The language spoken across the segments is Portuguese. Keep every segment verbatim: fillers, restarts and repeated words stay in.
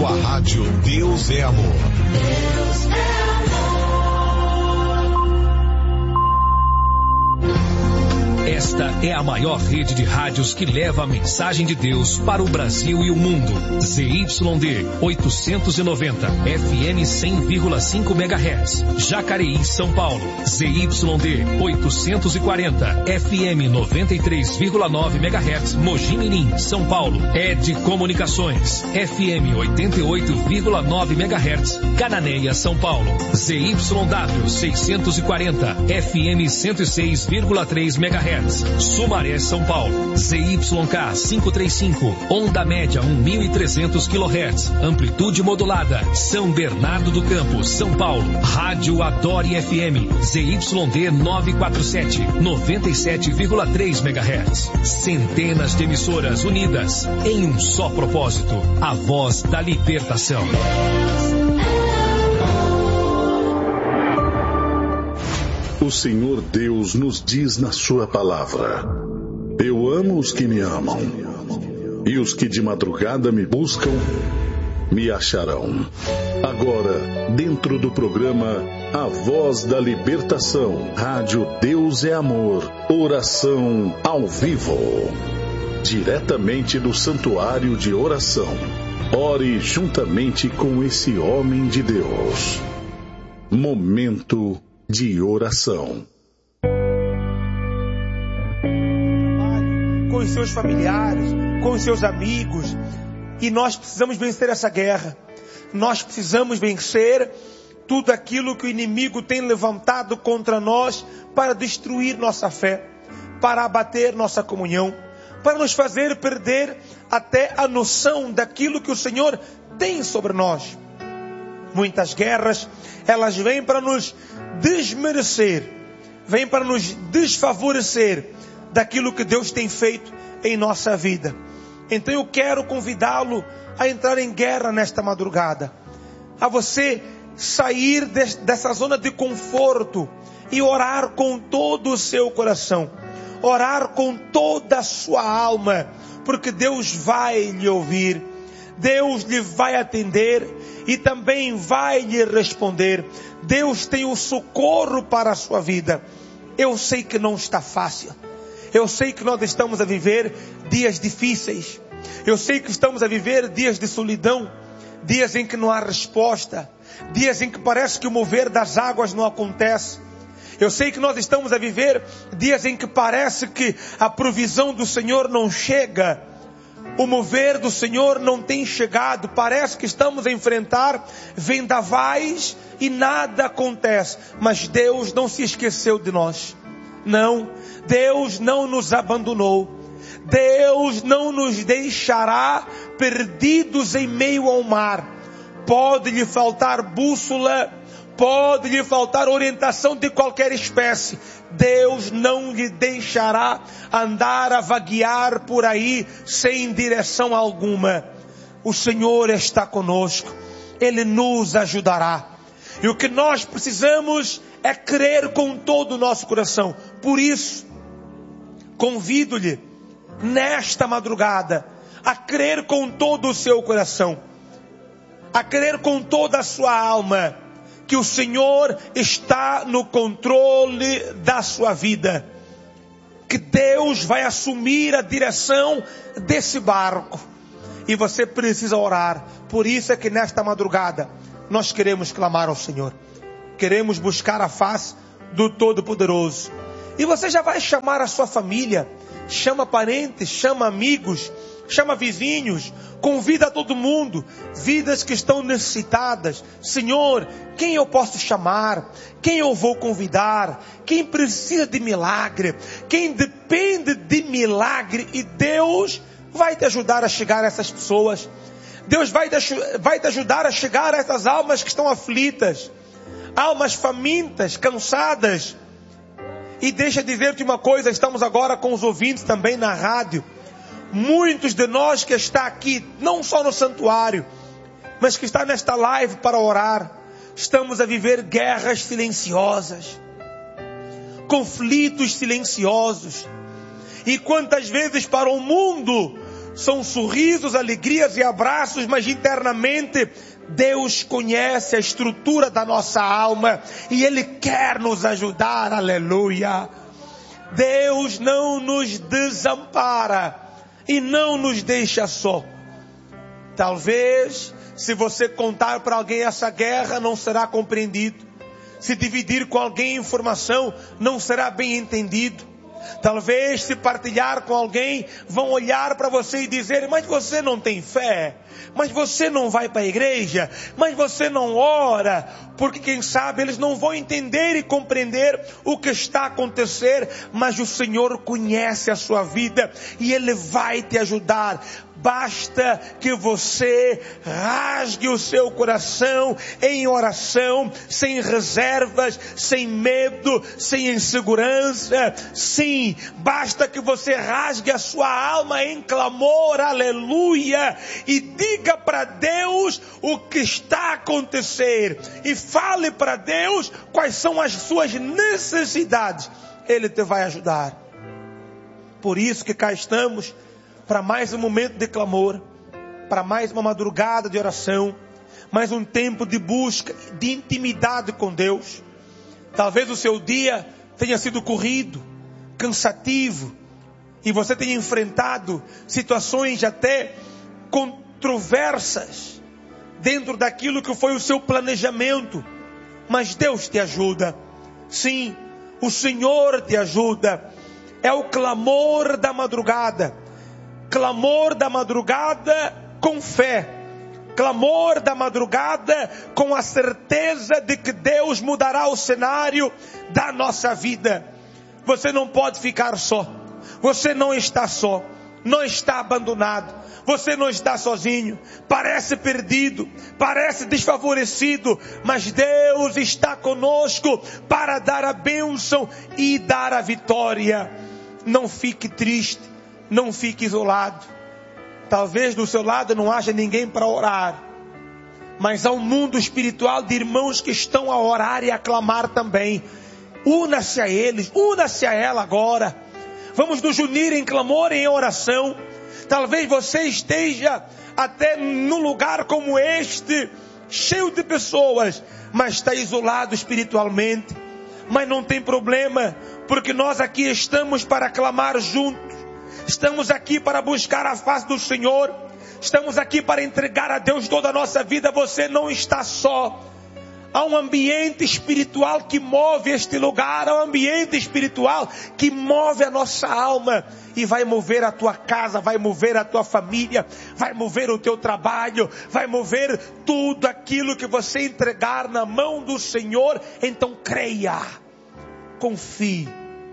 com a rádio Deus é Amor. Deus é amor. Esta é a maior rede de rádios que leva a mensagem de Deus para o Brasil e o mundo. Z Y D oitocentos e noventa, F M cem vírgula cinco megahertz. Jacareí, São Paulo. Z Y D oitocentos e quarenta, F M noventa e três vírgula nove megahertz. Mogi Mirim, São Paulo. Ed Comunicações, F M oitenta e oito vírgula nove megahertz. Cananéia, São Paulo. Z Y W seiscentos e quarenta, F M cento e seis vírgula três megahertz. Sumaré, São Paulo. Z Y K quinhentos e trinta e cinco, onda média mil e trezentos quilohertz, amplitude modulada. São Bernardo do Campo, São Paulo. Rádio Adore F M, Z Y D novecentos e quarenta e sete, noventa e sete vírgula três megahertz. Centenas de emissoras unidas em um só propósito, a voz da libertação. O Senhor Deus nos diz na sua palavra: eu amo os que me amam, e os que de madrugada me buscam, me acharão. Agora, dentro do programa A Voz da Libertação, Rádio Deus é Amor, oração ao vivo, diretamente do Santuário de Oração. Ore juntamente com esse homem de Deus. Momento de oração. Com os seus familiares, com os seus amigos, e nós precisamos vencer essa guerra. Nós precisamos vencer tudo aquilo que o inimigo tem levantado contra nós para destruir nossa fé, para abater nossa comunhão, para nos fazer perder até a noção daquilo que o Senhor tem sobre nós. Muitas guerras, elas vêm para nos desmerecer, vêm para nos desfavorecer daquilo que Deus tem feito em nossa vida. Então eu quero convidá-lo a entrar em guerra nesta madrugada, a você sair de, dessa zona de conforto e orar com todo o seu coração, orar com toda a sua alma, porque Deus vai lhe ouvir, Deus lhe vai atender e também vai lhe responder. Deus tem o socorro para a sua vida. Eu sei que não está fácil. Eu sei que nós estamos a viver dias difíceis. Eu sei que estamos a viver dias de solidão, dias em que não há resposta, dias em que parece que o mover das águas não acontece. Eu sei que nós estamos a viver dias em que parece que a provisão do Senhor não chega. O mover do Senhor não tem chegado. Parece que estamos a enfrentar vendavais e nada acontece. Mas Deus não se esqueceu de nós. Não, Deus não nos abandonou. Deus não nos deixará perdidos em meio ao mar. Pode lhe faltar bússola, pode lhe faltar orientação de qualquer espécie. Deus não lhe deixará andar a vaguear por aí sem direção alguma. O Senhor está conosco. Ele nos ajudará. E o que nós precisamos é crer com todo o nosso coração. Por isso, convido-lhe nesta madrugada a crer com todo o seu coração, a crer com toda a sua alma, que o Senhor está no controle da sua vida, que Deus vai assumir a direção desse barco, e você precisa orar. Por isso é que nesta madrugada nós queremos clamar ao Senhor, queremos buscar a face do Todo-Poderoso. E você já vai chamar a sua família, chama parentes, chama amigos, chama vizinhos, convida todo mundo, vidas que estão necessitadas. Senhor, quem eu posso chamar? Quem eu vou convidar? Quem precisa de milagre? Quem depende de milagre? E Deus vai te ajudar a chegar a essas pessoas. Deus vai te, vai te ajudar a chegar a essas almas que estão aflitas, almas famintas, cansadas. E deixa eu dizer-te uma coisa, estamos agora com os ouvintes também na rádio. Muitos de nós que está aqui, não só no santuário, mas que está nesta live para orar, estamos a viver guerras silenciosas, conflitos silenciosos. E quantas vezes para o mundo são sorrisos, alegrias e abraços, mas internamente Deus conhece a estrutura da nossa alma e Ele quer nos ajudar, aleluia. Deus não nos desampara e não nos deixa só. Talvez, se você contar para alguém essa guerra, não será compreendido. Se dividir com alguém informação, não será bem entendido. Talvez, se partilhar com alguém, vão olhar para você e dizer: mas você não tem fé, mas você não vai para a igreja, mas você não ora, porque quem sabe eles não vão entender e compreender o que está a acontecer, mas o Senhor conhece a sua vida e Ele vai te ajudar. Basta que você rasgue o seu coração em oração, sem reservas, sem medo, sem insegurança. Sim, basta que você rasgue a sua alma em clamor, aleluia, e diga para Deus o que está a acontecer. E fale para Deus quais são as suas necessidades. Ele te vai ajudar. Por isso que cá estamos, para mais um momento de clamor, para mais uma madrugada de oração, mais um tempo de busca, de intimidade com Deus. Talvez o seu dia tenha sido corrido, cansativo, e você tenha enfrentado situações até controversas dentro daquilo que foi o seu planejamento, mas Deus te ajuda. Sim, o Senhor te ajuda. É o clamor da madrugada. Clamor da madrugada com fé. Clamor da madrugada com a certeza de que Deus mudará o cenário da nossa vida. Você não pode ficar só. Você não está só. Não está abandonado. Você não está sozinho. Parece perdido. Parece desfavorecido. Mas Deus está conosco para dar a bênção e dar a vitória. Não fique triste. Não fique isolado. Talvez do seu lado não haja ninguém para orar. Mas há um mundo espiritual de irmãos que estão a orar e a clamar também. Una-se a eles, una-se a ela agora. Vamos nos unir em clamor e em oração. Talvez você esteja até num lugar como este, cheio de pessoas, mas está isolado espiritualmente. Mas não tem problema, porque nós aqui estamos para clamar juntos. Estamos aqui para buscar a face do Senhor. Estamos aqui para entregar a Deus toda a nossa vida. Você não está só. Há um ambiente espiritual que move este lugar. Há um ambiente espiritual que move a nossa alma. E vai mover a tua casa, vai mover a tua família, vai mover o teu trabalho, vai mover tudo aquilo que você entregar na mão do Senhor. Então creia, confie.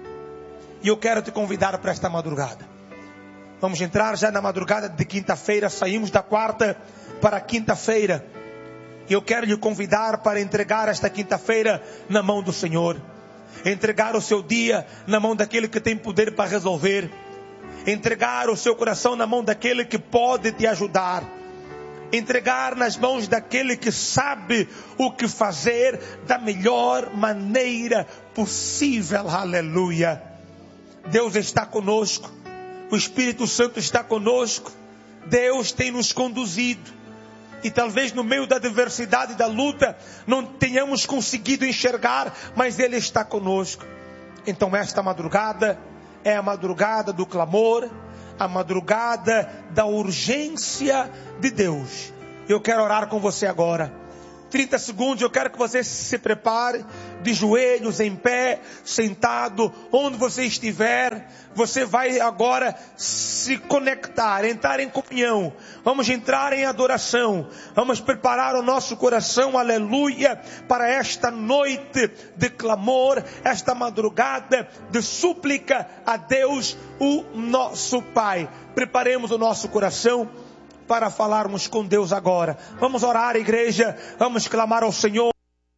E eu quero te convidar para esta madrugada. Vamos entrar já na madrugada de quinta-feira. Saímos da quarta para a quinta-feira. E eu quero lhe convidar para entregar esta quinta-feira na mão do Senhor. Entregar o seu dia na mão daquele que tem poder para resolver. Entregar o seu coração na mão daquele que pode te ajudar. Entregar nas mãos daquele que sabe o que fazer da melhor maneira possível. Aleluia. Deus está conosco. O Espírito Santo está conosco. Deus tem nos conduzido. E talvez no meio da adversidade e da luta não tenhamos conseguido enxergar, mas Ele está conosco. Então esta madrugada é a madrugada do clamor, a madrugada da urgência de Deus. Eu quero orar com você agora. trinta segundos, eu quero que você se prepare, de joelhos, em pé, sentado, onde você estiver. Você vai agora se conectar, entrar em comunhão. Vamos entrar em adoração. Vamos preparar o nosso coração, aleluia, para esta noite de clamor, esta madrugada de súplica a Deus, o nosso Pai. Preparemos o nosso coração para falarmos com Deus agora. Vamos orar, igreja. Vamos clamar ao Senhor.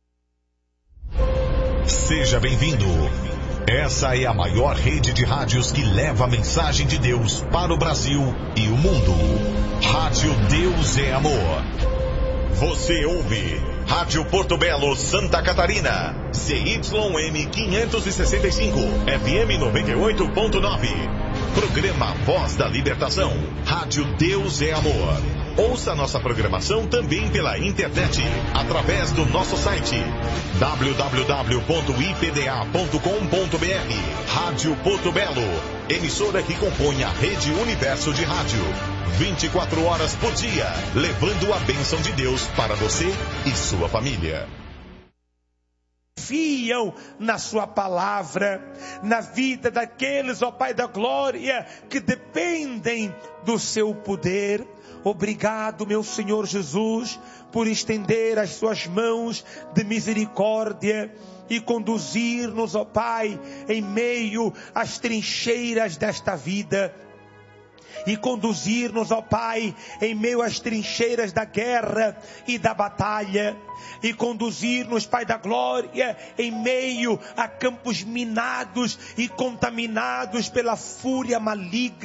Seja bem-vindo. Essa é a maior rede de rádios que leva a mensagem de Deus para o Brasil e o mundo. Rádio Deus é Amor. Você ouve Rádio Porto Belo, Santa Catarina. C Y M quinhentos e sessenta e cinco, F M noventa e oito ponto nove. Programa Voz da Libertação. Rádio Deus é Amor. Ouça nossa programação também pela internet, através do nosso site w w w ponto i p d a ponto com ponto b r. Rádio Porto Belo, emissora que compõe a Rede Universo de Rádio. vinte e quatro horas por dia, levando a bênção de Deus para você e sua família. Confiam na sua palavra, na vida daqueles, ó Pai da glória, que dependem do seu poder. Obrigado, meu Senhor Jesus, por estender as suas mãos de misericórdia e conduzir-nos, ó Pai, em meio às trincheiras desta vida. E conduzir-nos, ó Pai, em meio às trincheiras da guerra e da batalha. E conduzir-nos, Pai da glória, em meio a campos minados e contaminados pela fúria maligna.